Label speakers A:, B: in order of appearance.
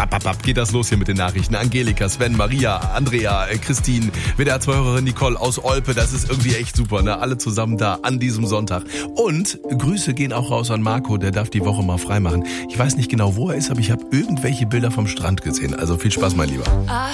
A: geht das los hier mit den Nachrichten. Angelika, Sven, Maria, Andrea, Christine, WDR-2-Hörerin Nicole aus Olpe. Das ist irgendwie echt super, ne? Alle zusammen da an diesem Sonntag. Und Grüße gehen auch raus an Marco, der darf die Woche mal frei machen. Ich weiß nicht genau, wo er ist, aber ich habe irgendwelche Bilder vom Strand gesehen. Also viel Spaß, mein Lieber.